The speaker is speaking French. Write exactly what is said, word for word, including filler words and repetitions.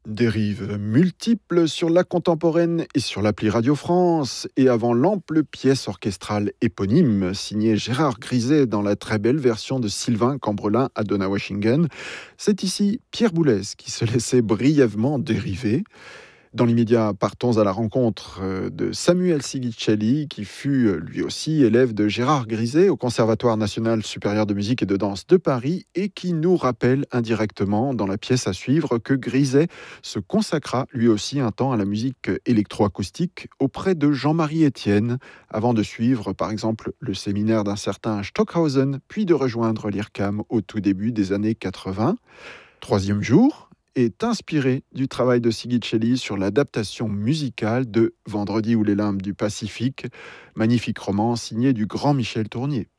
Dérives multiples sur la contemporaine et sur l'appli Radio France, et avant l'ample pièce orchestrale éponyme signée Gérard Griset dans la très belle version de Sylvain Cambrelin à Donaueschingen, c'est ici Pierre Boulez qui se laissait brièvement dériver. Dans l'immédiat, partons à la rencontre euh, de Samuel Sigicelli, qui fut euh, lui aussi élève de Gérard Griset au Conservatoire national supérieur de musique et de danse de Paris, et qui nous rappelle indirectement dans la pièce à suivre que Griset se consacra lui aussi un temps à la musique électroacoustique auprès de Jean-Marie Etienne, avant de suivre par exemple le séminaire d'un certain Stockhausen, puis de rejoindre l'I R C A M au tout début des années quatre-vingts. Troisième jour est inspiré du travail de Sigicelli sur l'adaptation musicale de Vendredi ou les limbes du Pacifique, magnifique roman signé du grand Michel Tournier.